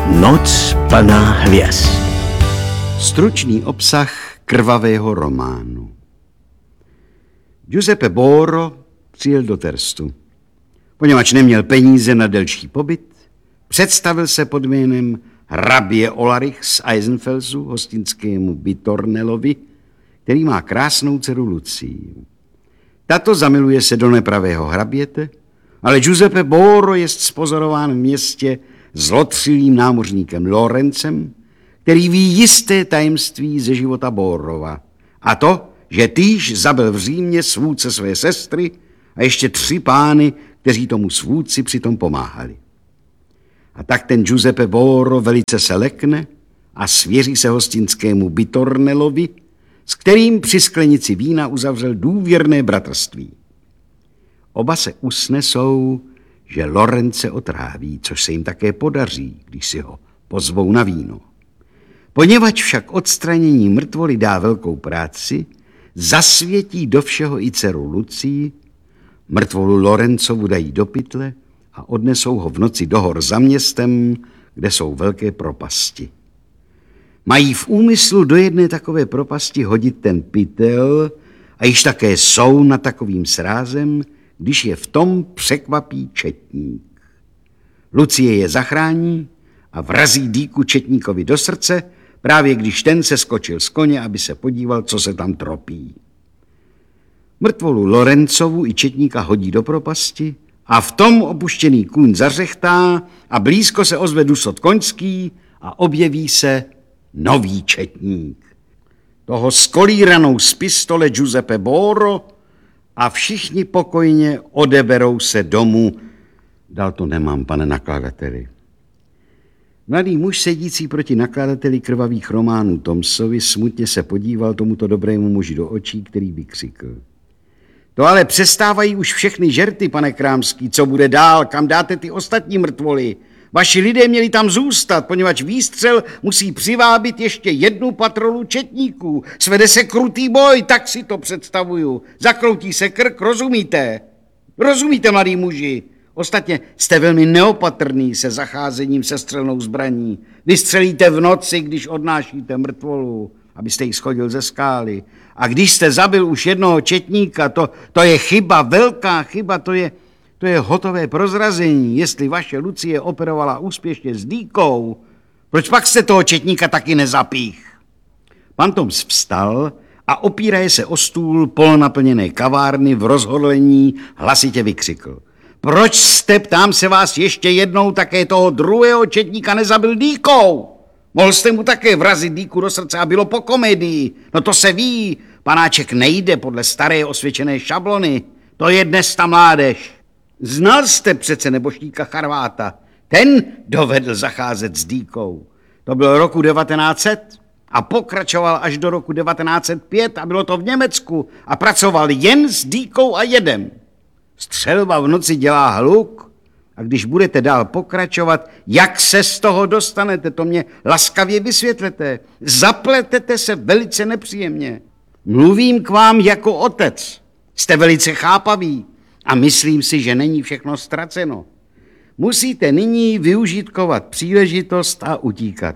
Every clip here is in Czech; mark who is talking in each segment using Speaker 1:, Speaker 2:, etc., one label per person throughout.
Speaker 1: Noc plná hvězd.
Speaker 2: Stručný obsah krvavého románu. Giuseppe Borro přijel do Terstu. Poněvadž neměl peníze na delší pobyt, představil se pod jménem hrabě Olarich z Eisenfelsu hostinskému Bitornelovi, který má krásnou dceru Lucii. Tato zamiluje se do nepravého hraběte, ale Giuseppe Borro je spozorován v městě zlotřilým námořníkem Lorencem, který ví jisté tajemství ze života Borrova. A to, že týž zabil v Římě svůdce své sestry a ještě 3 pány, kteří tomu svůdci přitom pomáhali. A tak ten Giuseppe Borro velice se lekne a svěří se hostinskému Bitornelovi, s kterým při sklenici vína uzavřel důvěrné bratrství. Oba se usnesou, že Lorence otráví, což se jim také podaří, když si ho pozvou na víno. Poněvadž však odstranění mrtvoly dá velkou práci, zasvětí do všeho i dceru Lucii, mrtvolu Lorencovu dají do pytle a odnesou ho v noci do hor za městem, kde jsou velké propasti. Mají v úmyslu do jedné takové propasti hodit ten pytel a již také jsou nad takovým srázem, když je v tom překvapí četník. Lucie je zachrání a vrazí dýku četníkovi do srdce, právě když ten se skočil z koně, aby se podíval, co se tam tropí. Mrtvolu Lorencovu i četníka hodí do propasti a v tom opuštěný kůň zařechtá a blízko se ozve dusot koňský a objeví se nový četník. Toho skolíranou z pistole Giuseppe Borro a všichni pokojně odeberou se domů. Dál to nemám, pane nakladateli. Mladý muž sedící proti nakladateli krvavých románů Thomsovi smutně se podíval tomuto dobrému muži do očí, který vykřikl. To ale přestávají už všechny žerty, pane Krámský. Co bude dál? Kam dáte ty ostatní mrtvoly? Vaši lidé měli tam zůstat, poněvadž výstřel musí přivábit ještě 1 patrolu četníků. Svede se krutý boj, tak si to představuju. Zakroutí se krk, rozumíte? Rozumíte, mladý muži? Ostatně jste velmi neopatrný se zacházením se střelnou zbraní. Vystřelíte v noci, když odnášíte mrtvolu, abyste ji schodil ze skály. A když jste zabil už jednoho četníka, to je chyba, velká chyba, to je hotové prozrazení. Jestli vaše Lucie operovala úspěšně s dýkou, proč pak jste toho četníka taky nezapích? Pan Thoms vstal a opíraje se o stůl polonaplněné kavárny v rozhodlení hlasitě vykřikl. Proč jste, ptám se vás ještě jednou, také toho druhého četníka nezabil dýkou? Mohl jste mu také vrazit dýku do srdce a bylo po komedii. No to se ví, panáček nejde podle staré osvědčené šablony. To je dnes ta mládež. Znal jste přece nebožníka Charváta. Ten dovedl zacházet s dýkou. To bylo roku 1900 a pokračoval až do roku 1905 a bylo to v Německu a pracoval jen s dýkou a jedem. Střelba v noci dělá hluk a když budete dál pokračovat, jak se z toho dostanete, to mě laskavě vysvětlete. Zapletete se velice nepříjemně. Mluvím k vám jako otec. Jste velice chápaví a myslím si, že není všechno ztraceno. Musíte nyní využitkovat příležitost a utíkat.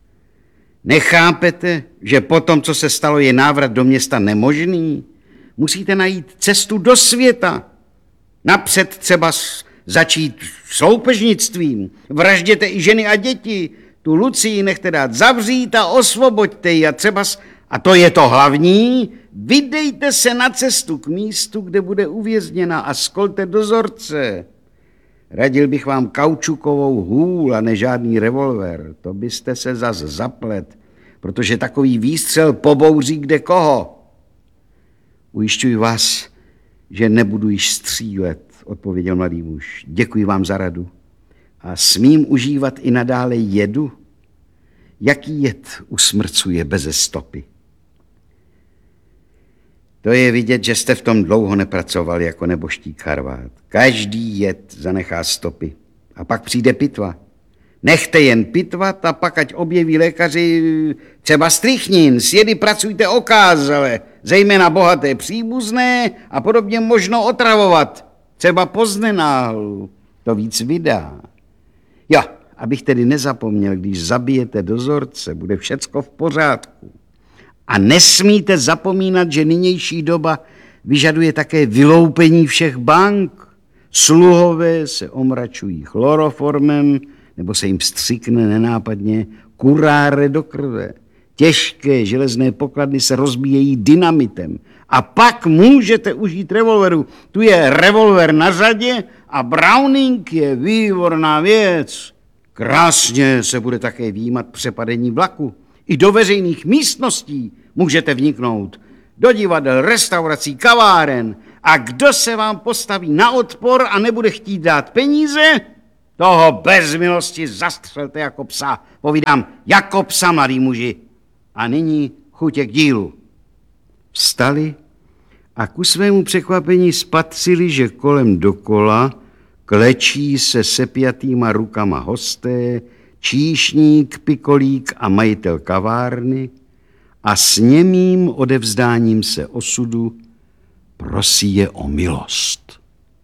Speaker 2: Nechápete, že po tom, co se stalo, je návrat do města nemožný? Musíte najít cestu do světa. Napřed třeba začít soupežnictvím. Vražděte i ženy a děti. Tu Lucii nechte dát zavřít a osvoboďte ji. A to je to hlavní, vydejte se na cestu k místu, kde bude uvězněna a skolte dozorce. Radil bych vám kaučukovou hůl a ne žádný revolver. To byste se zas zaplet, protože takový výstřel pobouří kde koho. Ujišťuji vás, že nebudu již střílet, odpověděl mladý muž. Děkuji vám za radu. A smím užívat i nadále jedu? Jaký jed usmrcuje beze stopy? To je vidět, že jste v tom dlouho nepracoval jako nebožtík Charvát. Každý jed zanechá stopy. A pak přijde pitva. Nechte jen pitvat a pak ať objeví lékaři třeba strychnin. S jedy pracujte okázale, zejména bohaté příbuzné a podobně možno otravovat. Třeba poznenáhlu. To víc vydá. Jo, abych tedy nezapomněl, když zabijete dozorce, bude všecko v pořádku. A nesmíte zapomínat, že nynější doba vyžaduje také vyloupení všech bank. Sluhové se omračují chloroformem, nebo se jim vstřikne nenápadně kuráre do krve. Těžké železné pokladny se rozbíjejí dynamitem. A pak můžete užít revolveru. Tu je revolver na řadě a Browning je výborná věc. Krásně se bude také výjímat přepadení vlaku. I do veřejných místností můžete vniknout. Do divadel, restaurací, kaváren. A kdo se vám postaví na odpor a nebude chtít dát peníze, toho bez milosti zastřelte jako psa. Povídám, jako psa, mladý muži. A nyní chutě k dílu. Vstali a ku svému překvapení spatřili, že kolem dokola klečí se sepjatýma rukama hosté, číšník, pikolík a majitel kavárny a s němým odevzdáním se osudu prosí je o milost.